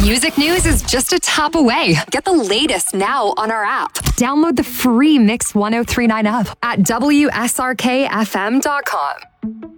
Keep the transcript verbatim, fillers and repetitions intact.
Music news is just a tap away. Get the latest now on our app. Download the free Mix one oh three point nine app at W S R K F M dot com.